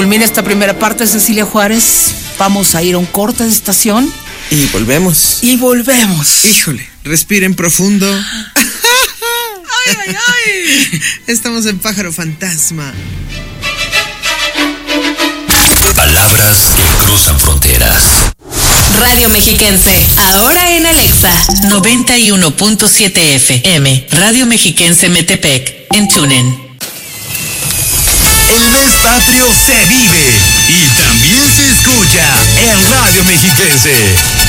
culmina esta primera parte, Cecilia Juárez. Vamos a ir a un corte de estación. Y volvemos. Híjole, respiren profundo. ¡Ay, ay, ay! Estamos en Pájaro Fantasma. Palabras que cruzan fronteras. Radio Mexiquense, ahora en Alexa. 91.7 FM. Radio Mexiquense Metepec, en TuneIn. El mes patrio se vive y también se escucha en Radio Mexiquense.